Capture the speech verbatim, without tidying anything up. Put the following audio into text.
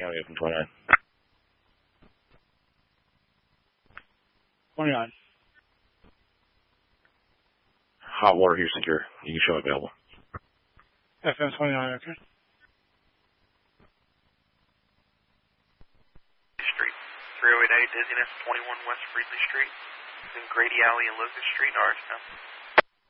County open twenty-nine. twenty-nine. Hot water here secure. You can show available. F M twenty-nine, okay. Street. three oh eight A, dizziness, twenty-one West Freedley Street. In Grady Alley and Lucas Street, Archtown.